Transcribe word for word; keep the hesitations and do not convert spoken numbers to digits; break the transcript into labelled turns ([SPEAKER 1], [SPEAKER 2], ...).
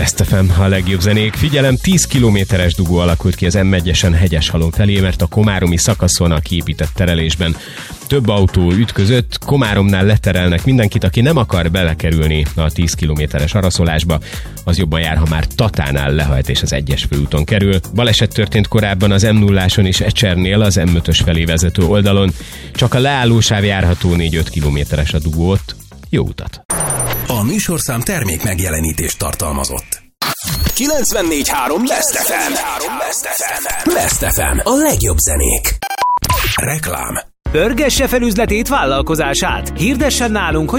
[SPEAKER 1] Best ef em, a legjobb zenék. Figyelem, tíz kilométeres dugó alakult ki az em egyesen Hegyeshalom felé, mert a komáromi szakaszon a kiépített terelésben több autó ütközött. Komáromnál leterelnek mindenkit, aki nem akar belekerülni a tíz kilométeres araszolásba, az jobban jár, ha már Tatánál lehajt és az egyes főúton kerül. Baleset történt korábban az em nulláson és Ecsernél, az em ötös felé vezető oldalon. Csak a leállósáv járható, négy-öt kilométeres a dugó ott. Jó utat!
[SPEAKER 2] A műsorszám termék megjelenítést tartalmazott. kilencvennégy három Best ef em. Best ef em. A legjobb zenék. Reklám.
[SPEAKER 3] Pörgesse fel üzletét, vállalkozását. Hirdessen nálunk, hogy